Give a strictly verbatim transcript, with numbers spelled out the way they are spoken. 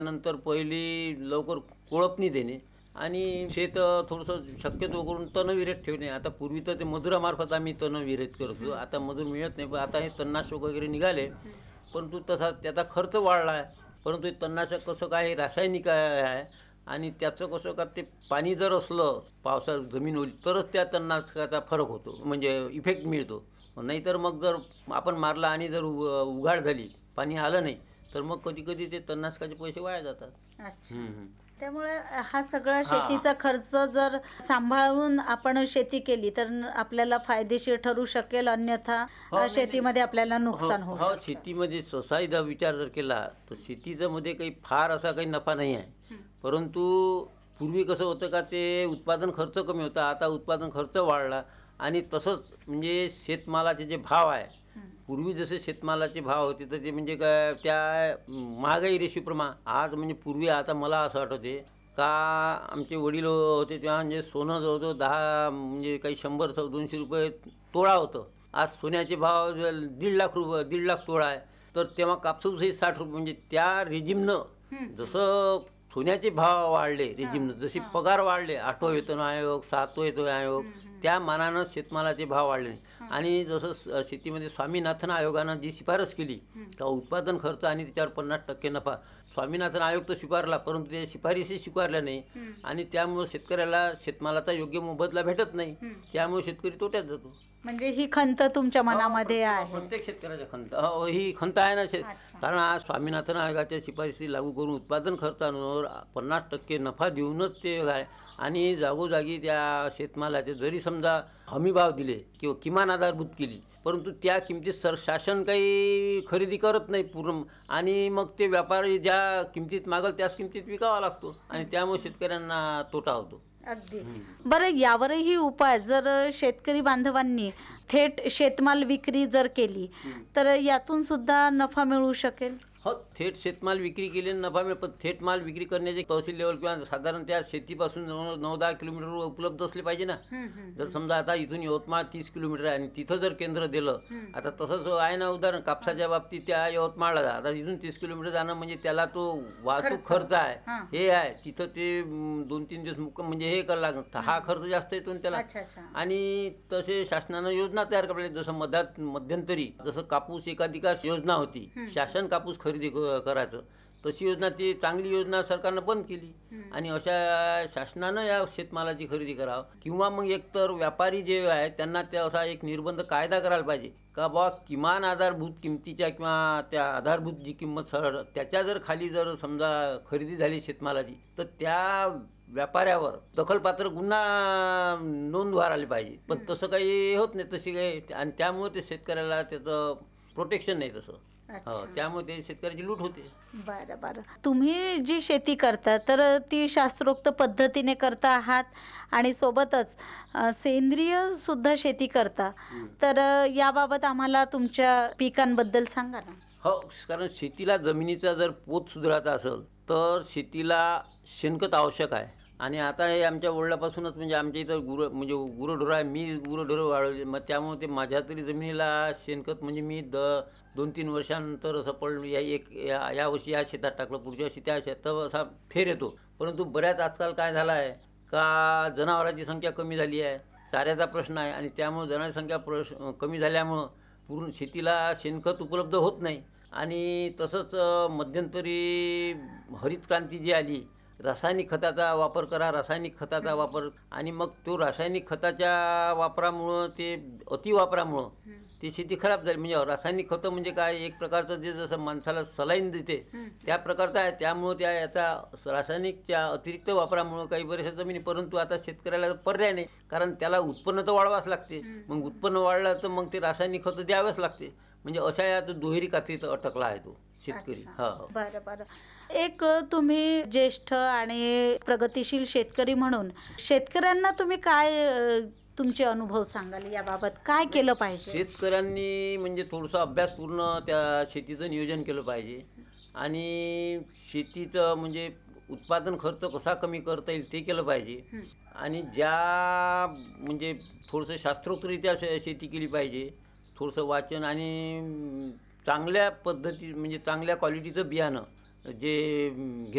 नंतर पहिली लवकर कोळपणी देणे आणि शेत थोडंसं शक्यतो करून तणविरहित ठेवणे. आता पूर्वी तर ते मजुरामार्फत आम्ही तणविरहित करत होतो. आता मजूर मिळत नाही, पण आता हे तणनाशक वगैरे निघाले, परंतु तसा त्याचा खर्च वाढला आहे. परंतु हे तणनाशक कसं काय हे रासायनिक आहे आणि त्याचं कसं का ते पाणी जर असलं पावसात जमीन ओली तरच त्या तणनाशकाचा फरक होतो, म्हणजे इफेक्ट मिळतो. नाहीतर मग जर आपण मारला आणि जर उग उघाड झाली, पाणी आलं नाही, तर मग कधी कधी ते तणनाशकाचे पैसे वाया जातात. अच्छा. हम्म, हम्म. त्यामुळे हा सगळा हा. शेतीचा खर्च जर सांभाळून आपण शेती केली तर न- आपल्याला फायदेशीर ठरू शकेल, अन्यथा हो, अ, नाही, शेतीमध्ये आपल्याला हो नुकसान होऊ हो शकतं. शेतीमध्ये तसाही जर विचार जर केला तर शेतीचं मध्ये काही फार असा काही नफा नाही आहे. परंतु पूर्वी कसं होतं का ते उत्पादन खर्च कमी होता, आता उत्पादन खर्च वाढला. आणि तसंच म्हणजे शेतमालाचे जे भाव आहे, पूर्वी जसे शेतमालाचे भाव होते तर ते म्हणजे काय त्या महागाई रेषेप्रमाणे आज म्हणजे पूर्वी आता मला असं आठवते का आमचे वडील होते तेव्हा म्हणजे सोनं जवळजवळ दहा म्हणजे काही शंभर सौ दोनशे रुपये तोळा होतं. आज सोन्याचे भाव ज- दीड लाख रुपये दीड लाख तोळा आहे. तर तेव्हा कापूसही साठ रुपये, म्हणजे त्या रेजिमनं जसं सोन्याचे भाव वाढले रेजिमनं, जसे पगार वाढले, आठवं वेतन आयोग, सातवं वेतन आयोग, त्या मानानं शेतमालाचे भाव वाढले नाही. आणि जसं स- शेतीमध्ये स्वामीनाथन आयोगानं जी शिफारस केली का उत्पादन खर्च आणि त्याच्यावर पन्नास टक्के नफा, स्वामीनाथन आयोग तर स्वीकारला, परंतु ते शिफारसी स्वीकारल्या नाही. आणि त्यामुळे शेतकऱ्याला शेतमालाचा योग्य मोबदला भेटत नाही, त्यामुळे शेतकरी तोट्यात जातो. म्हणजे ही खंत तुमच्या मनामध्ये हो, आहे. प्रत्येक शेतकऱ्याच्या खंत हो ही खंत आहे ना शेत. अच्छा. कारण आज स्वामीनाथन आयोगाच्या शिफारसी लागू करून उत्पादन खर्चावर पन्नास टक्के नफा देऊनच ते आहे. आणि जागोजागी त्या शेतमालाचे जरी समजा हमीभाव दिले किंवा किमान आधारभूत केली, परंतु त्या किमतीत सर शासन काही खरेदी करत नाही पूर्ण. आणि मग ते व्यापारी ज्या किमतीत मागल त्याच किमतीत विकावा लागतो आणि त्यामुळे शेतकऱ्यांना तोटा होतो. अगदी. बरं, यावरही उपाय जर शेतकरी बांधवांनी थेट शेतमाल विक्री जर केली तर यातून सुद्धा नफा मिळू शकेल. हो, थेट शेतमाल विक्री केली नफा मिळेल, पण थेट माल विक्री करण्याचे तहसील लेवल किंवा साधारण त्या शेतीपासून नऊ नऊ दहा किलोमीटरवर उपलब्ध असले पाहिजे ना. जर समजा आता इथून यवतमाळ तीस किलोमीटर आहे आणि तिथं जर केंद्र दिलं, आता तसंच आहे ना उदाहरण कापसाच्या बाबतीत त्या यवतमाळला जा, आता इथून तीस किलोमीटर जाणं म्हणजे त्याला तो वाहतूक खर्च आहे, हां. हे आहे तिथं ते म, दोन तीन दिवस मुक्काम म्हणजे हे करायला लागतं, हा खर्च जास्त येतो ना त्याला. अच्छा अच्छा. आणि तसे शासनानं योजना तयार करायला, जसं मध्यात मध्यंतरी जसं कापूस एकाधिकार योजना होती, शासन कापूस खरेदी क- करायचं, तशी योजना ती चांगली योजना सरकारनं बंद केली. आणि अशा शासनानं या शेतमालाची खरेदी करावं, किंवा मग एकतर व्यापारी जे आहे त्यांना त्या असा एक निर्बंध कायदा करायला पाहिजे का बा किमान आधारभूत किमतीच्या किंवा त्या आधारभूत जी किंमत सरळ त्याच्या जर खाली जर समजा खरेदी झाली शेतमालाची, तर त्या व्यापाऱ्यावर दखलपात्र गुन्हा नोंद व्हायला आली पाहिजे. पण तसं काही होत नाही, तशी काही, आणि त्यामुळे ते शेतकऱ्याला त्याचं प्रोटेक्शन नाही तसं. हो, त्यामुळे ते शेतकऱ्याची लूट होते. बरं बरं. तुम्ही जी शेती करता तर ती शास्त्रोक्त पद्धतीने करता आहात आणि सोबतच अ, सेंद्रिय सुद्धा शेती करता. तर अ, याबाबत आम्हाला तुमच्या पिकांबद्दल सांगा ना. हो, कारण शेतीला जमिनीचा जर पोत सुधारायचा असेल तर शेतीला शेणखत आवश्यक आहे. आणि आता हे आमच्या वडिलापासूनच म्हणजे आमच्या इथं गुरं म्हणजे गुरंढोरं आहे, मी गुरंढोरं वाढवले, मग त्यामुळे ते माझ्या तरी जमिनीला शेणखत म्हणजे मी द दोन तीन वर्षानंतर असं पडलं या एक या या वर्षी या शेतात टाकलं, पुढच्या वर्षी त्या शेतात असा फेर येतो. परंतु बऱ्याच आजकाल काय झालं आहे का जनावरांची संख्या कमी झाली आहे, चाऱ्याचा प्रश्न आहे, आणि त्यामुळे जनावरांची संख्या प्रश कमी झाल्यामुळं पूर्ण शेतीला शेणखत उपलब्ध होत नाही. आणि तसंच अ, मध्यंतरी हरित क्रांती जी आली, रासायनिक खताचा वापर करा, रासायनिक खताचा वापर, आणि मग तो रासायनिक खताच्या वापरामुळं ते अतिवापरामुळं ती शेती खराब झाली. म्हणजे रासायनिक खतं म्हणजे काय, एक प्रकारचं जे जसं माणसाला सलाईन देते त्या प्रकारचं आहे. त्यामुळं त्या याचा रासायनिकच्या अतिरिक्त वापरामुळं काही बऱ्याचशा जमिनी, परंतु आता शेतकऱ्याला पर्याय नाही, कारण त्याला उत्पन्न तर वाढवावंच लागते. मग उत्पन्न वाढलं तर मग ते रासायनिक खतं द्यावंच लागते. म्हणजे अशा या दुहेरी कात्रीत अटकला आहे तो शेतकरी. अच्छा. हो हो. बरं बरं. एक अ, तुम्ही ज्येष्ठ आणि प्रगतिशील शेतकरी म्हणून शेतकऱ्यांना तुम्ही काय अ, तुमचे अनुभव सांगाल याबाबत, काय केलं पाहिजे. शेतकऱ्यांनी म्हणजे थोडंसं अभ्यासपूर्ण त्या शेतीचं नियोजन केलं पाहिजे. आणि शेतीचं म्हणजे उत्पादन खर्च कसा कमी करता येईल ते केलं पाहिजे. आणि ज्या म्हणजे थोडंसं शास्त्रोक्तरित्या शे शेती केली पाहिजे. थोडंसं वाचन आणि अं, चांगल्या पद्धती म्हणजे चांगल्या क्वालिटीचं बियाणं जे अं, घेत